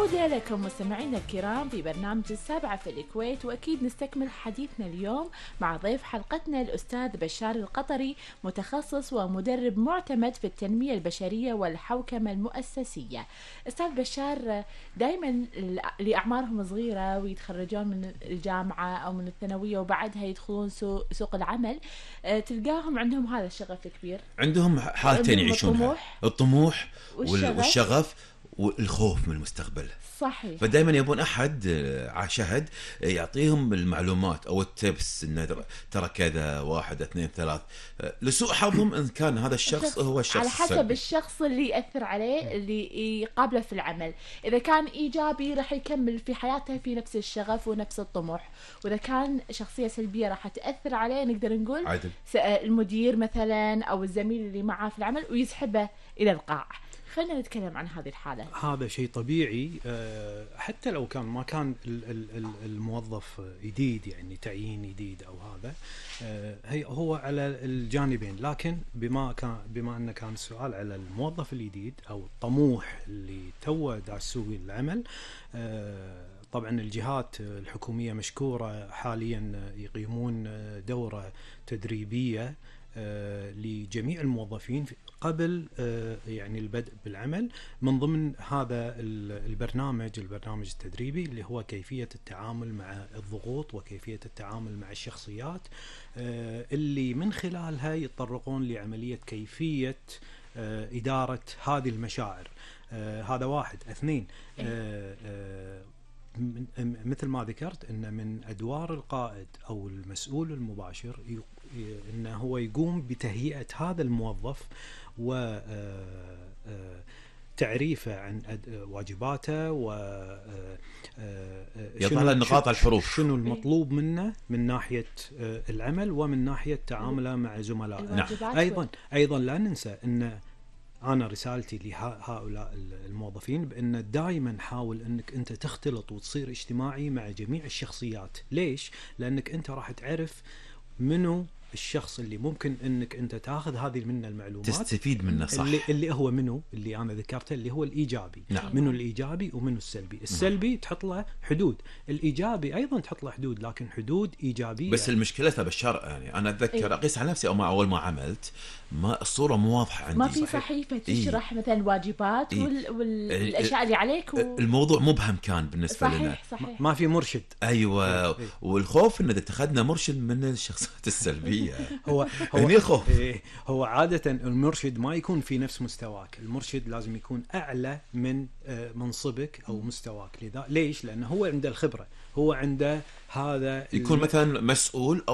عودة لكم مستمعينا الكرام في برنامج السابعة في الكويت، وأكيد نستكمل حديثنا اليوم مع ضيف حلقتنا الأستاذ بشار القطري، متخصص ومدرب معتمد في التنمية البشرية والحوكمة المؤسسية. أستاذ بشار، دائما اللي أعمارهم صغيرة ويتخرجون من الجامعة أو من الثانوية وبعدها يدخلون سوق العمل، تلقاهم عندهم هذا الشغف الكبير، عندهم حالتين يعيشونها: الطموح والشغف والخوف من المستقبل. صحيح. فدائما يبون أحد عاشهد يعطيهم المعلومات أو التبس إنه ترى كذا 1 2 3، لسوء حظهم إن كان هذا الشخص هو الشخص على حسب السلبي. الشخص اللي يأثر عليه، اللي يقابله في العمل. إذا كان إيجابي راح يكمل في حياته في نفس الشغف ونفس الطموح، وإذا كان شخصية سلبية راح تأثر عليه، نقدر نقول عادل. المدير مثلا أو الزميل اللي معه في العمل ويسحبه إلى القاع. خلينا نتكلم عن هذه الحالة. هذا شيء طبيعي، حتى لو كان ما كان الموظف جديد، يعني تعيين جديد أو هذا، هو على الجانبين. لكن بما أن كان السؤال على الموظف الجديد أو الطموح اللي توه داش سوق العمل، طبعا الجهات الحكومية مشكورة حاليا يقيمون دورة تدريبية لجميع الموظفين قبل يعني البدء بالعمل، من ضمن هذا البرنامج التدريبي اللي هو كيفية التعامل مع الضغوط وكيفية التعامل مع الشخصيات، اللي من خلالها يتطرقون لعملية كيفية إدارة هذه المشاعر. هذا 1. 2، مثل ما ذكرت أن من أدوار القائد أو المسؤول المباشر أنه هو يقوم بتهيئة هذا الموظف وتعريفه عن واجباته يضع له نقاط الحروف، شنو المطلوب منه من ناحية العمل ومن ناحية تعامله مع زملائه. أيضا لا ننسى أن أنا رسالتي لهؤلاء الموظفين بأن دائما حاول أنك أنت تختلط وتصير اجتماعي مع جميع الشخصيات. ليش؟ لأنك أنت راح تعرف منو الشخص اللي ممكن أنك أنت تأخذ هذه منه المعلومات تستفيد منه، صح؟ اللي هو منو اللي أنا ذكرته، اللي هو الإيجابي. نعم. منو الإيجابي ومنو السلبي. السلبي تحط له حدود، الإيجابي أيضا تحط له حدود، لكن حدود إيجابية. بس المشكلة بالشر، يعني أنا أتذكر أقيس على نفسي أول ما عملت، ما الصورة مو واضحة عندي، ما في صحيفة تشرح مثلا الواجبات والأشياء اللي عليك الموضوع مبهم كان بالنسبة لنا. صحيح. ما في مرشد. أيوة. والخوف إن اتخذنا مرشد من الشخصيات السلبية. هو الخوف. هو عادة المرشد ما يكون في نفس مستواك، المرشد لازم يكون أعلى من منصبك أو مستواك. ليش؟ لأنه هو عنده الخبرة، هو عنده هذا يكون مثلا مسؤول أو